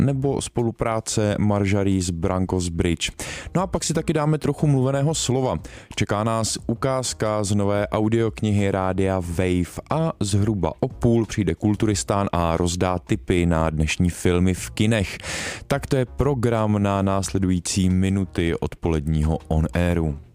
nebo spolupráce Marjorie z Broncos Bridge. No a pak si taky dáme trochu mluveného slova. Čeká nás ukázka z nové audioknihy rádia Wave a zhruba o půl přijde Kulturistán a rozdá tipy na dnešní filmy v kinech. Tak to je program na následující minuty odpoledního On Airu.